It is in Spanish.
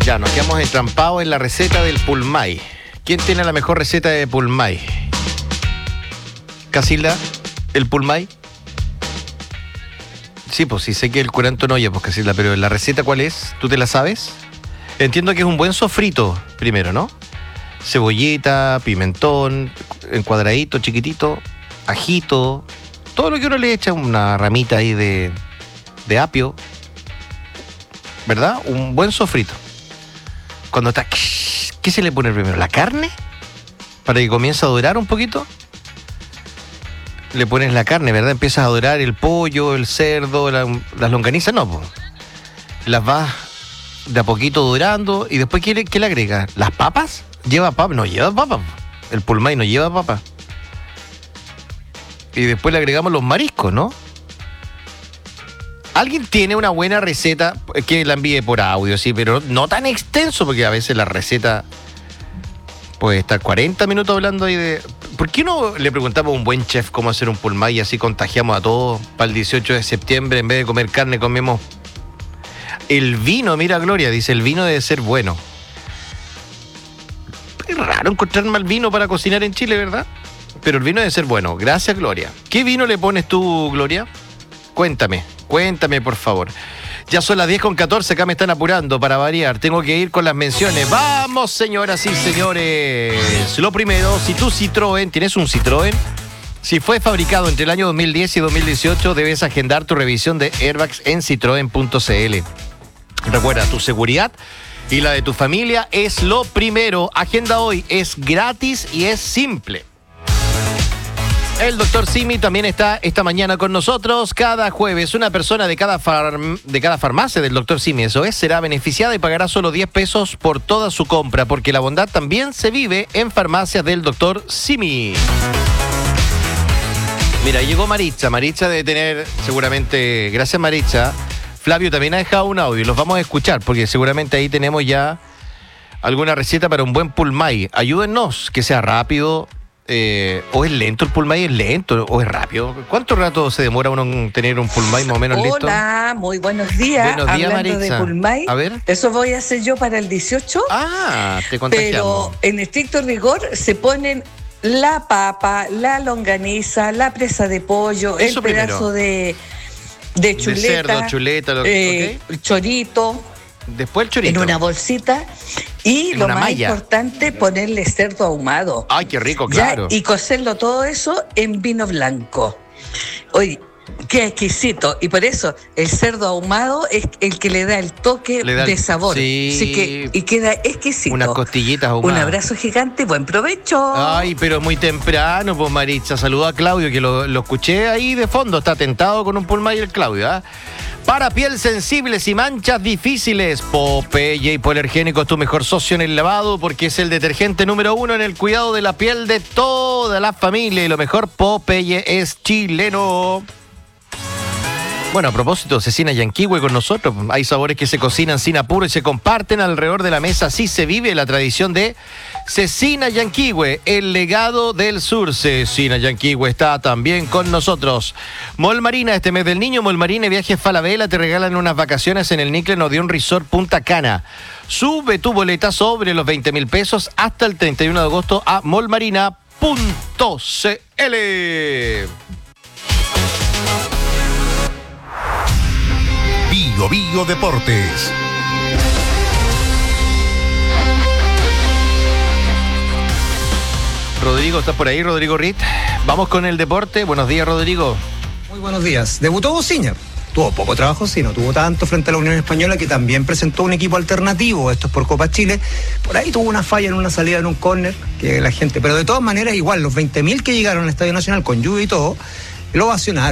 Ya, nos quedamos entrampados en la receta del pulmay. ¿Quién tiene la mejor receta de pulmay? ¿Casilda? ¿El pulmay? Sí, pues sí sé que el curanto no oye, pues Casilda, pero ¿la receta cuál es? ¿Tú te la sabes? Entiendo que es un buen sofrito primero, ¿no? Cebollita, pimentón, en cuadradito, chiquitito, ajito, todo lo que uno le echa, una ramita ahí de apio, ¿verdad? Un buen sofrito. Cuando está... ¿Qué se le pone primero? ¿La carne? Para que comience a dorar un poquito. Le pones la carne, ¿verdad? Empiezas a dorar el pollo, el cerdo, las longanizas, no, pues. Las vas de a poquito dorando y después ¿qué le agregas? ¿Las papas? ¿Lleva papas? No lleva papas. El pulmay no lleva papas. Y después le agregamos los mariscos, ¿no? ¿Alguien tiene una buena receta que la envíe por audio, sí, pero no tan extenso, porque a veces la receta puede estar 40 minutos hablando ahí de... ¿Por qué no le preguntamos a un buen chef cómo hacer un pulmay y así contagiamos a todos para el 18 de septiembre? En vez de comer carne, comemos el vino. Mira, Gloria, dice, el vino debe ser bueno. Es raro encontrar mal vino para cocinar en Chile, ¿verdad? Pero el vino debe ser bueno. Gracias, Gloria. ¿Qué vino le pones tú, Gloria? Cuéntame, por favor. Ya son las 10:14, acá me están apurando para variar. Tengo que ir con las menciones. ¡Vamos, señoras y señores! Lo primero, si tu Citroën, ¿tienes un Citroën? Si fue fabricado entre el año 2010 y 2018, debes agendar tu revisión de airbags en citroen.cl. Recuerda, tu seguridad y la de tu familia es lo primero. Agenda hoy, es gratis y es simple. El doctor Simi también está esta mañana con nosotros. Cada jueves una persona de cada farmacia del doctor Simi, eso es, será beneficiada y pagará solo 10 pesos por toda su compra, porque la bondad también se vive en farmacias del doctor Simi. Mira, llegó Maritza. Maritza debe tener seguramente, gracias Maritza, Flavio también ha dejado un audio y los vamos a escuchar, porque seguramente ahí tenemos ya alguna receta para un buen pulmay. Ayúdennos, que sea rápido. ¿O es lento el pulmay? ¿Es lento o es rápido? ¿Cuánto rato se demora uno en tener un pulmay más o menos listo? Hola, muy buenos días. Buenos días, hablando Maritza. de pulmay, a ver. eso voy a hacer yo para el 18. Ah, te contagiamos. Pero en estricto rigor se ponen la papa, la longaniza, la presa de pollo, Eso el pedazo de chuleta, de cerdo, chuleta, el chorito. Después el chorito. En una bolsita. Y en lo una más malla. importante, ponerle cerdo ahumado. Ay, qué rico, claro. ¿Ya? Y cocerlo todo eso en vino blanco. Oye, qué exquisito. Y por eso el cerdo ahumado es el que le da el toque de sabor. Sí. Así que, y queda exquisito. Unas costillitas ahumadas. Un abrazo gigante, buen provecho. Ay, pero muy temprano, pues Maritza. Saluda a Claudio, que lo escuché ahí de fondo. Está tentado con un pulmay el Claudio, ¿ah? Para piel sensibles y manchas difíciles, Popeye Hipoalergénico es tu mejor socio en el lavado, porque es el detergente número 1 en el cuidado de la piel de toda la familia. Y lo mejor, Popeye es chileno. Bueno, a propósito, cecina yanquihue con nosotros. Hay sabores que se cocinan sin apuro y se comparten alrededor de la mesa. Así se vive la tradición de cecina yanquihue, el legado del sur. Cecina yanquihue está también con nosotros. Mall Marina, este mes del niño, Mall Marina y Viajes Falabella te regalan unas vacaciones en el Nickel Odeon Resort Punta Cana. Sube tu boleta sobre los 20.000 pesos hasta el 31 de agosto a mallmarina.cl. Bio Deportes. Rodrigo, ¿estás por ahí, Rodrigo Ritt? Vamos con el deporte. Buenos días, Rodrigo. Muy buenos días. Debutó Bociña. Tuvo poco trabajo, sí, no tuvo tanto frente a la Unión Española, que también presentó un equipo alternativo. Esto es por Copa Chile. Por ahí tuvo una falla en una salida en un córner, que la gente... Pero de todas maneras, igual, los 20.000 que llegaron al Estadio Nacional con lluvia y todo, lo ovacionaron.